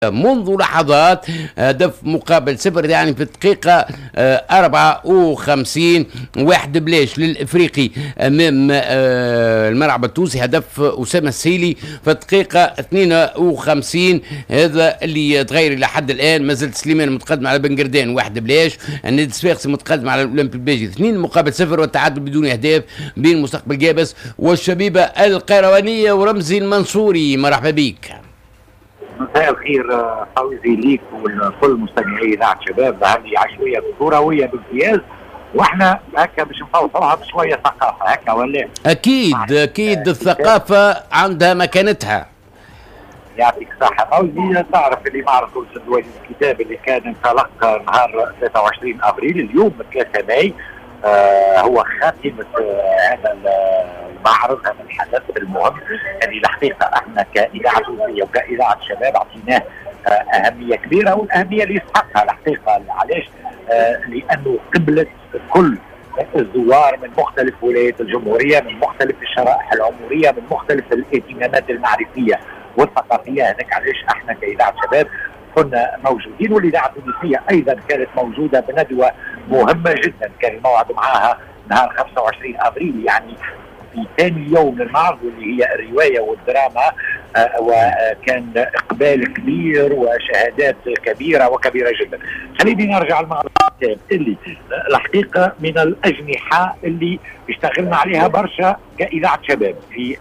منذ لحظات هدف مقابل صفر، يعني في الدقيقة 54 واحد بلاش للإفريقي أمام الملعب التونسي. هدف أسامة السيلي في الدقيقة 52. هذا اللي تغير إلى حد الآن. ما زلت سليمان متقدم على بن قردان واحد بلاش، النادي الصفاقسي متقدم على الأولمبي الباجي 2 مقابل 0، والتعادل بدون أهداف بين مستقبل جابس والشبيبة القيروانية. ورمزي المنصوري مرحبا بك. مساء الخير فوزي ليك ولكل مستمعي اذاعه شباب. هذه عشوائيه كرويه بامتياز، واحنا هكا باش نفوضوها بشويه ثقافه هكا ولا؟ اكيد الثقافه عندها مكانتها. يعطيك الصحه فوزي. تعرف اللي معرض تونس الدولي للكتاب اللي كان انطلق نهار 23 ابريل، اليوم 3 ماي هو خاتمه هذا المعرض، هذا الحدث المهم اللي الحقيقه احنا كاذاعه تونسيه وكاذاعه شباب اعطيناه اهميه كبيره، والاهميه اللي يستحقها الحقيقه. علاش؟ لانه قبلت كل الزوار من مختلف ولايات الجمهوريه، من مختلف الشرائح العمريه، من مختلف الاهتمامات المعرفيه والثقافيه. هذاك علاش احنا كاذاعه شباب كنا موجودين، والاذاعه التونسيه ايضا كانت موجوده بندوه مهمه جدا كان الموعد معها نهار 25 ابريل، يعني في ثاني يوم للمعرض، واللي هي الروايه والدراما. وكان اقبال كبير وشهادات كبيره جدا. خليني نرجع لمعرض الكتاب اللي الحقيقه من الاجنحه اللي اشتغلنا عليها برشا كاذاعه شباب في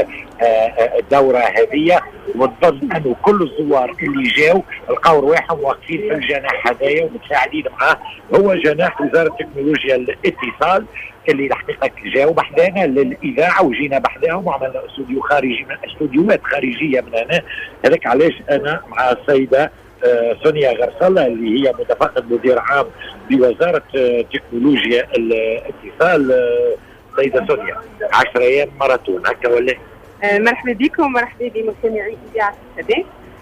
الدوره هذه، ونظن انه كل الزوار اللي جاوا لقاو رواحهم واقفين في الجناح هذايا ومتفاعلين معاه. هو جناح وزاره تكنولوجيا الاتصال اللي الحقيقه جاوا بحذانا للاذاعه، وجينا بحذاهم وعملنا استوديو خارجي من استوديوهات خارجيه من هنا. هذاك علاش انا مع السيده سونيا غرسله اللي هي متفقد مدير عام بوزاره تكنولوجيا الاتصال. سيده سونيا، 10 ايام ماراثون هكا ولا؟ مرحبا بكم ومرحبا بمستمعي اذاعه الشباب.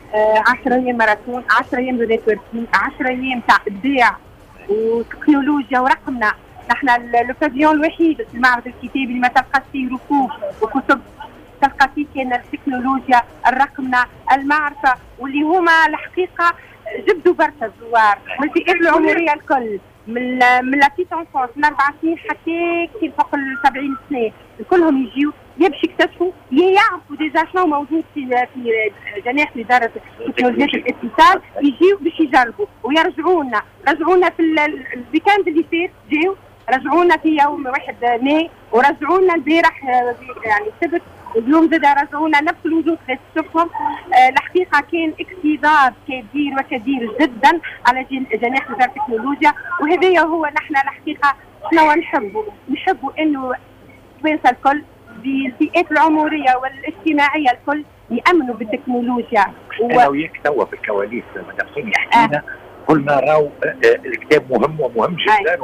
10 ايام ماراثون، 10 ايام دو نتوركينغ، 10 ايام تاع ابداع وتكنولوجيا ورقمنا. نحن البافيون الوحيد في المعرض الكتابي اللي ما تلقاش فيه رفوف وكتب، تلقى فيه كان التكنولوجيا، الرقمنه، المعرفه، واللي هما الحقيقه جبدوا برشا الزوار من الفئات العمريه الكل، من لا بيت انفونس من 4 سنين حتى كي فوق ال 70 سنه، كلهم يجيو باش يكتشفوا يعرفوا ديجا شنو موجود في جناح وزاره تكنولوجيا الاتصال، يجيو باش يجربوا ويرجعونا. رجعونا في الويكاند اللي فات، جاو رجعونا في يوم 1 ماي، ورجعونا البارح يعني السبت، واليوم زاد رجعونا نفس الوجود اللي تشوفهم. الحقيقه كان اكتظاظ كبير وكبير جدا على جناح وزاره التكنولوجيا. وهذا هو نحن الحقيقه شنو نحبوا انه التوانسه الكل بالفئات العمريه والاجتماعيه الكل يامنوا بالتكنولوجيا. انا وياك توا في الكواليس مدام سونيا حكينا قلنا راهو الكتاب مهم ومهم جدا،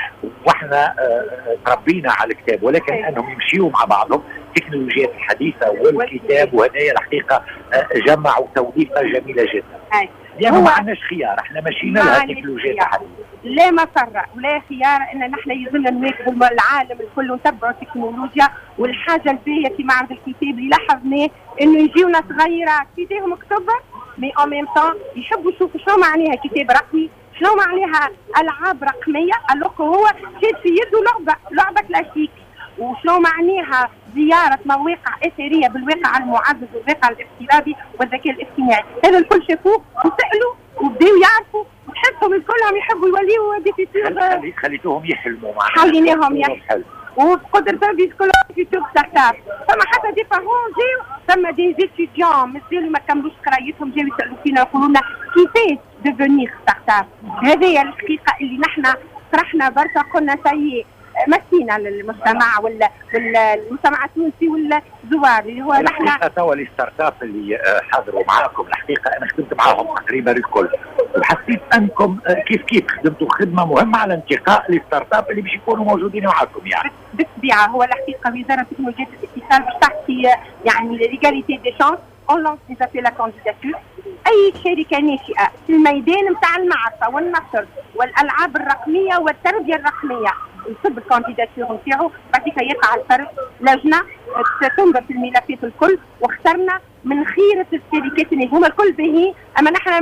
واحنا تربينا على الكتاب، ولكن انهم يمشيوا مع بعضهم التكنولوجيات الحديثه والكتاب، وهذه الحقيقه جمعوا توليفه جميله جدا. يعني ما عندناش خيار، احنا مشينا لها التكنولوجيات الحديثه، لا مفر ولا خيار ان نحن يلزمنا نواكبوا العالم الكل ونتبعوا التكنولوجيا. والحاجه الباهيه في معرض الكتاب اللي لاحظناه انه يجيونا صغيرات في ايديهم كتب، مي او ميم طون يحبوا يشوفوا شنو معناها كتاب رقمي، شنو معناها العاب رقميه. الوغ هو شاد في يده لعبه كلاسيك، وشنو معناها زياره مواقع اثريه بالواقع المعزز والواقع الافتراضي والذكاء الاجتماعي. هذا الكل شافوه وسالوا وبداوا يعرفوا، وتحسهم الكلهم يحبوا يوليوا دي خليتوهم يحلموا معنا، خليناهم يحلموا وبقدر ربي كلهم في توب ستارت اب. ثم حتى دي بارون جاو، ثم دي زيتيديون مازالوا ما كملوش قرايتهم، جاو يسالوا فينا يقولوا لنا كيفاش ديفونيغ ستارت اب. هذه الحقيقه اللي نحن طرحنا برشا، قلنا سيء مسينا للمجتمع والمجتمع التونسي والزوار اللي هو نحن. الحقيقه توا الستارت اب اللي حضروا معاكم، الحقيقه انا خدمت معاهم تقريبا الكل، وحسيت انكم كيف خدمتوا خدمه مهمه على انتقاء الستارت اب اللي باش يكونوا موجودين معاكم. يعني بالطبيعه هو الحقيقه وزاره تكنولوجيا الاتصال باش تحكي يعني ليغاليتي دي شانس اون لونس ديجا في لا كانديداتور. اي شركه ناشئه في الميدان نتاع المعرفه والنشر والالعاب الرقميه والتربيه الرقميه يصب الكانديداتور نتاعو، بعد يقع الفرق لجنه تنظر في الملفات الكل، واخترنا من خيرة الشركات اللي هما الكل باهي، اما نحن